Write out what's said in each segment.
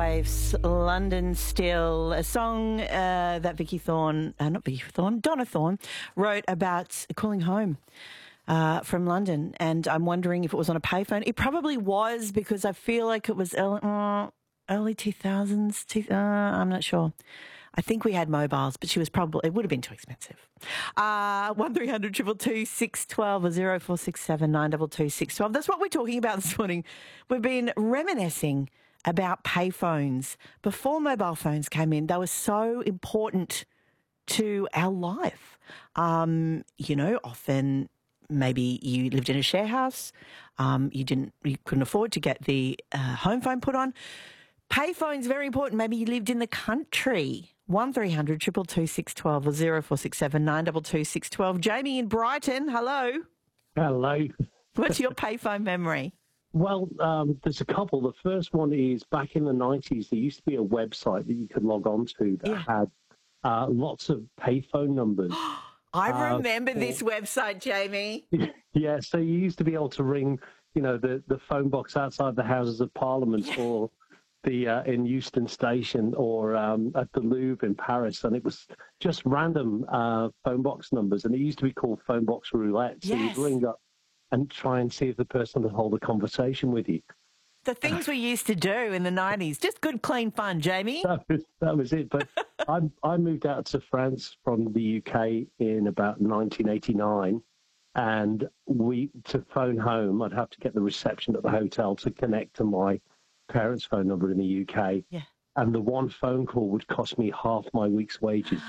Airwaves, London Still, a song that Donna Thorne wrote about calling home from London. And I'm wondering if it was on a payphone. It probably was, because I feel like it was early 2000s. I'm not sure. I think we had mobiles, but it would have been too expensive. 1300 222 612 or 0467 922 612. That's what we're talking about this morning. We've been reminiscing about payphones. Before mobile phones came in, they were so important to our life. Often maybe you lived in a share house, you couldn't afford to get the home phone put on. Payphone's very important. Maybe you lived in the country. 1300 222 612 or 0467 922 612. Jamie in Brighton, hello. Hello. What's your payphone memory? Well, there's a couple. The first one is back in the 90s, there used to be a website that you could log on to that had lots of payphone numbers. I remember this website, Jamie. Yeah, so you used to be able to ring, the phone box outside the Houses of Parliament or the in Euston Station or at the Louvre in Paris, and it was just random phone box numbers, and it used to be called phone box roulette. So you'd ring up and try and see if the person would hold a conversation with you. The things we used to do in the 90s, just good, clean fun, Jamie. That was it. But I moved out to France from the UK in about 1989, and to phone home, I'd have to get the reception at the hotel to connect to my parents' phone number in the UK. Yeah. And the one phone call would cost me half my week's wages.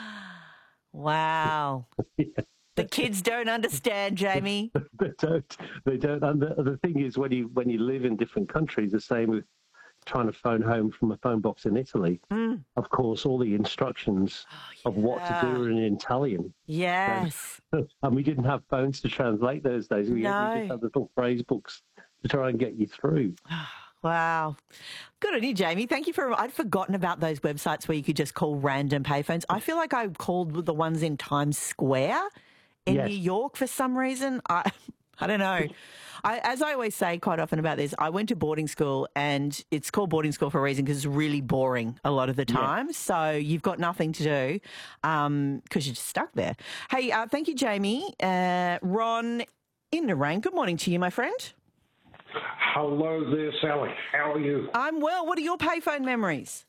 Wow. The kids don't understand, Jamie. They don't. And the thing is, when you live in different countries, the same with trying to phone home from a phone box in Italy. Of course, all the instructions of what to do are in Italian. Yes. And we didn't have phones to translate those days. We just had little phrase books to try and get you through. Wow. Good on you, Jamie. Thank you I'd forgotten about those websites where you could just call random payphones. I feel like I called the ones in Times Square in New York for some reason. I don't know. As I always say quite often about this, I went to boarding school, and it's called boarding school for a reason because it's really boring a lot of the time. Yeah. So you've got nothing to do because you're just stuck there. Hey, thank you, Jamie. Ron in Nerang, good morning to you, my friend. Hello there, Sally. How are you? I'm well. What are your payphone memories?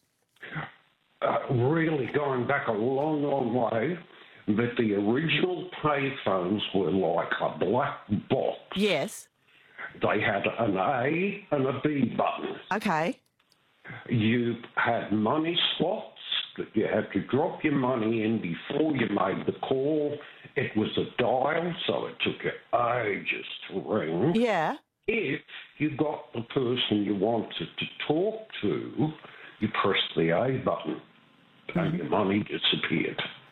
Really going back a long, long way. But the original payphones were like a black box. Yes. They had an A and a B button. Okay. You had money slots that you had to drop your money in before you made the call. It was a dial, so it took you ages to ring. Yeah. If you got the person you wanted to talk to, you pressed the A button and your money disappeared.